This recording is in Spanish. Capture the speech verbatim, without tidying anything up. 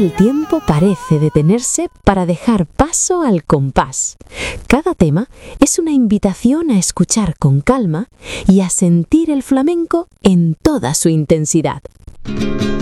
el tiempo parece detenerse para dejar paso al compás. Cada tema es una invitación a escuchar con calma y a sentir el flamenco en toda su intensidad.